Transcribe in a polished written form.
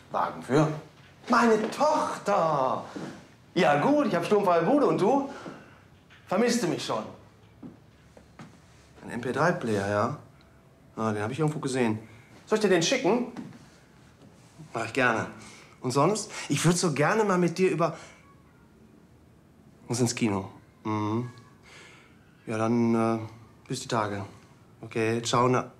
Wagen für meine Tochter. Ja gut, ich habe sturmfreie Bude und du? Vermisste mich schon. Ein MP3-Player, ja? Ah, den habe ich irgendwo gesehen. Soll ich dir den schicken? Mach ich gerne. Und sonst? Ich würde so gerne mal mit dir über... Muss ins Kino. Mhm. Ja, dann bis die Tage. Okay, ciao.